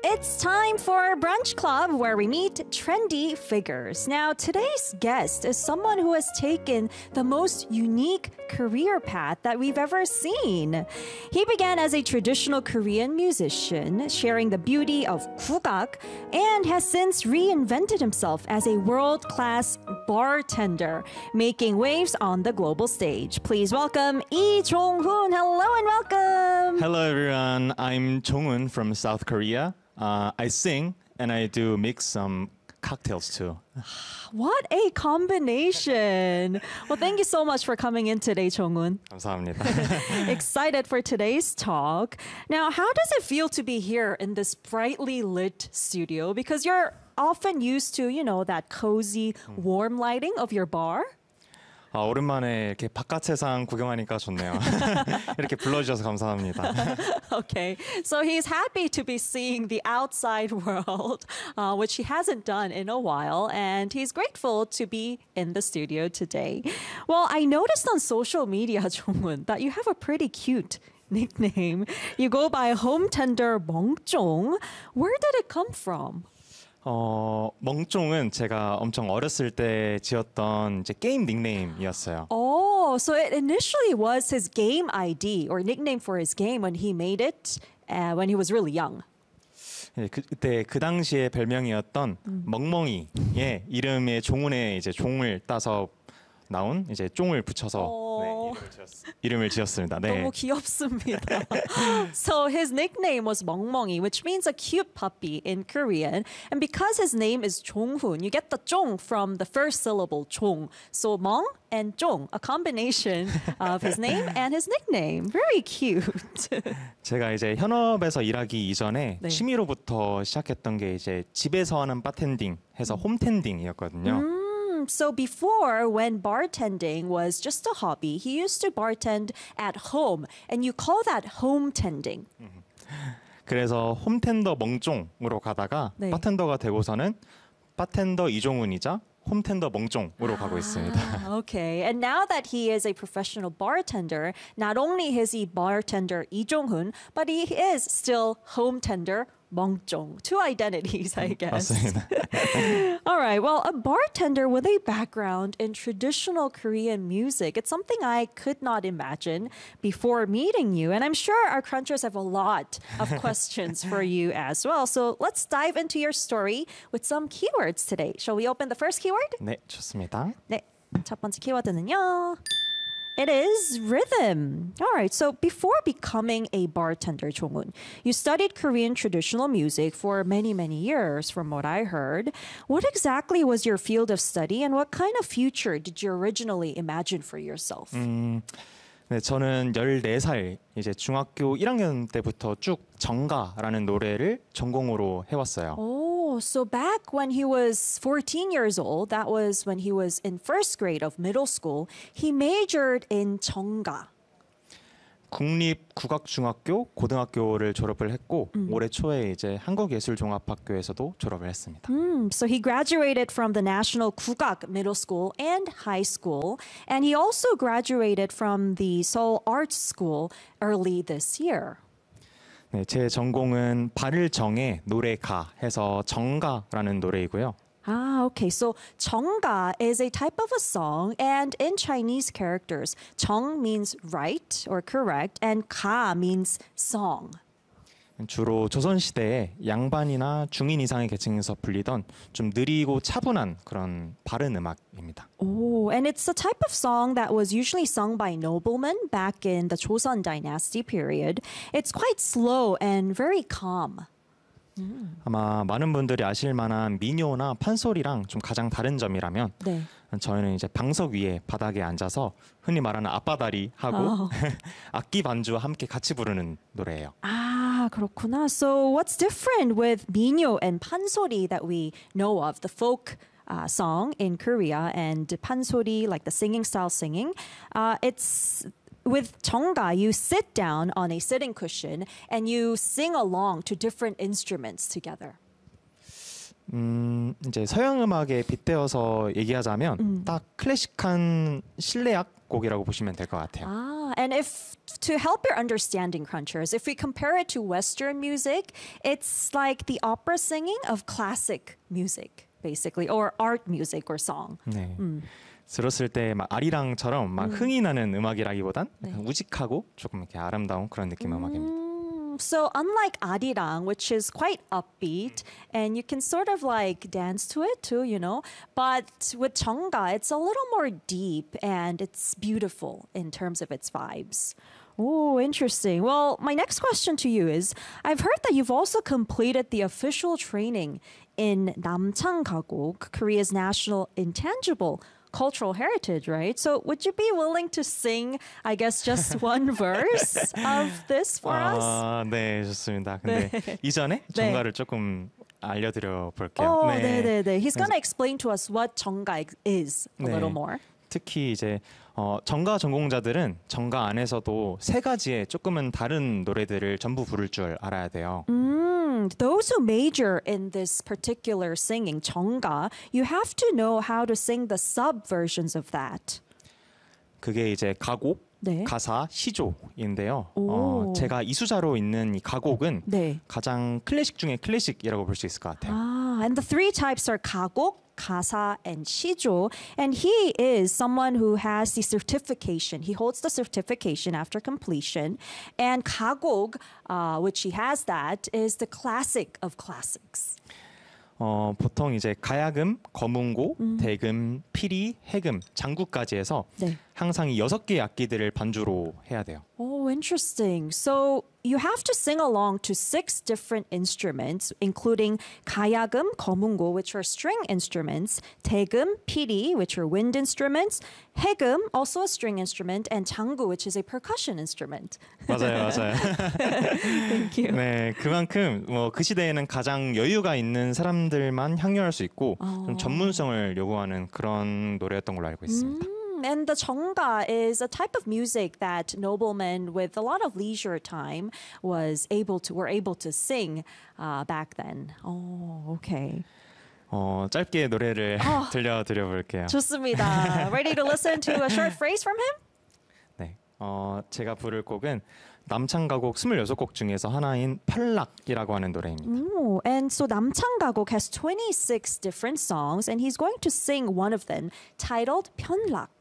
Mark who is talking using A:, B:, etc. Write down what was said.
A: It's time for Brunch Club, where we meet trendy figures. Now, today's guest is someone who has taken the most unique career path that we've ever seen. He began as a traditional Korean musician, sharing the beauty of 국악, and has since reinvented himself as a world-class bartender, making waves on the global stage. Please welcome Lee Jong-hoon. Hello and welcome.
B: Hello everyone, I'm Jong-hoon from South Korea. I sing and I do mix some cocktails too.
A: What a combination. Well, thank you so much for coming in today, Jong-hoon.
B: 감사합니다.
A: Excited for today's talk. Now, how does it feel to be here in this brightly lit studio? Because you're often used to, that cozy, warm lighting of your bar.
B: 오랜만에 이렇게 바깥 세상 구경하니까 좋네요. 이렇게 불러주셔서 감사합니다.
A: Okay, so he's happy to be seeing the outside world, which he hasn't done in a while, and he's grateful to be in the studio today. Well, I noticed on social media, Jong-hoon, that you have a pretty cute nickname. You go by home tender 멍종. Where did it come from?
B: 멍종은 제가 엄청 어렸을 때 지었던 이제 게임 닉네임이었어요.
A: Oh, so it initially was his game ID or nickname for his game when he made it when he was really young.
B: 예, 그때 그 당시에 별명이었던 멍멍이의 이름의 종훈에 이제 종을 따서 나온 이제 쫑을 붙여서 이름을 지었습니다. 네.
A: 너무 귀엽습니다. So his nickname was 멍멍이, which means a cute puppy in Korean. And because his name is Jong-hoon, you get the 쫑 from the first syllable 종. So 멍 and 쫑, a combination of his name and his nickname. Very cute.
B: 제가 이제 현업에서 일하기 이전에
A: 네.
B: 취미로부터 시작했던 게 이제 집에서 하는 바텐딩 해서 홈텐딩이었거든요.
A: So before, when bartending was just a hobby, he used to bartend at home. And you call that home tending.
B: 그래서 홈텐더 멍종으로 가다가
A: 네.
B: 바텐더가 되고서는 바텐더 이종훈이자 홈텐더 멍종으로 가고 있습니다.
A: Okay, and now that he is a professional bartender, not only is he bartender Lee Jong-hoon, but he is still home tender 멍종. Two identities, I guess.
B: 맞습니다.
A: All right, well, a bartender with a background in traditional Korean music, it's something I could not imagine before meeting you. And I'm sure our crunchers have a lot of questions for you as well. So let's dive into your story with some keywords today. Shall we open the first keyword?
B: 네, 좋습니다.
A: 네, 첫 번째 키워드는요. It is rhythm. All right, so before becoming a bartender, Jong-hoon, you studied Korean traditional music for many, many years, from what I heard. What exactly was your field of study, and what kind of future did you originally imagine for yourself?
B: 네, 저는 14살 이제 중학교 1학년 때부터 쭉 정가라는 노래를 전공으로 해왔어요.
A: Oh, so back when he was 14 years old, that was when he was in first grade of middle school, he majored in 정가.
B: 국립국악중학교 고등학교를 졸업을 했고 올해 초에 이제 한국예술종합학교에서도 졸업을 했습니다.
A: So he graduated from the National Kugak Middle School and High School, and he also graduated from the Seoul Arts School early this year.
B: 네, 제 전공은 발을 정해 노래가 해서 정가라는 노래이고요.
A: Ah, okay. So 정가 is a type of a song, and in Chinese characters, 정 means right or correct, and 가 means song.
B: 주로 조선시대에 양반이나 중인 이상의 계층에서 불리던 좀 느리고 차분한 그런 바른 음악입니다.
A: Oh, and it's a type of song that was usually sung by noblemen back in the Joseon Dynasty period. It's quite slow and very calm.
B: 아마 많은 분들이 아실 만한 민요나 판소리랑 좀 가장 다른 점이라면
A: 네.
B: 저희는 이제 방석 위에 바닥에 앉아서 흔히 말하는 앞바다리 하고 악기 반주와 함께 같이 부르는 노래예요.
A: Ah, 그렇구나. So what's different with 민요 and pansori that we know of, the folk song in Korea, and pansori, like the singing style singing? It's with 정가, you sit down on a sitting cushion and you sing along to different instruments together.
B: 이제 서양 음악에 빗대어서 얘기하자면 딱 클래식한 실내악 곡이라고 보시면 될 것 같아요.
A: And if to help your understanding, Crunchers, if we compare it to Western music, it's like the opera singing of classic music, basically, or art music or song.
B: 네. 들었을 때 막 아리랑처럼 막 흥이 나는 음악이라기보단 약간 우직하고 조금 이렇게 아름다운 그런 느낌의 음악입니다.
A: So unlike Arirang, which is quite upbeat, and you can sort of like dance to it too, you know, but with Jeongga, it's a little more deep and it's beautiful in terms of its vibes. Oh, interesting. Well, my next question to you is, I've heard that you've also completed the official training in Namchang Gagok, Korea's national intangible cultural heritage, right? So would you be willing to sing, I guess, just one verse of this for us?
B: 네, 좋습니다. 근데 이전에 정가를 조금 알려드려 볼게요.
A: Oh, 네. He's gonna explain to us what 정가 is a little more.
B: 특히 이제 정가 전공자들은 정가 안에서도 세 가지의 조금은 다른 노래들을 전부 부를 줄 알아야 돼요.
A: Those who major in this particular singing, 정가, you have to know how to sing the sub versions of that.
B: 그게 이제 가곡,
A: 네.
B: 가사, 시조인데요.
A: 오.
B: 제가 이수자로 있는 이 가곡은
A: 네.
B: 가장 클래식 중에 클래식이라고 볼 수 있을 것 같아요.
A: And the three types are 가곡, 가사, and 시조. And he is someone who has the certification. He holds the certification after completion. And 가곡, which he has that, is the classic of classics.
B: 보통 이제 가야금, 거문고, 대금, 피리, 해금, 장구까지 해서
A: 네.
B: 항상 이 6개의 악기들을 반주로 해야 돼요.
A: Oh, interesting. So you have to sing along to 6 different instruments, including 가야금, 거문고, which are string instruments, 대금, 피리, which are wind instruments, 해금, also a string instrument, and 장구, which is a percussion instrument.
B: 맞아요.
A: Thank you.
B: 네, 그만큼 그 시대에는 가장 여유가 있는 사람들만 향유할 수 있고 좀 전문성을 요구하는 그런 노래였던 걸로 알고 있습니다.
A: And the 정가 is a type of music that noblemen with a lot of leisure time were able to sing back then. Oh, okay.
B: 짧게 노래를 들려드려 볼게요.
A: 좋습니다. Ready to listen to a short phrase from him?
B: 네, 제가 부를 곡은 남창가곡 26곡 중에서 하나인 편락이라고 하는 노래입니다.
A: Oh, and so Namchang Gagok has 26 different songs, and he's going to sing one of them titled 편락.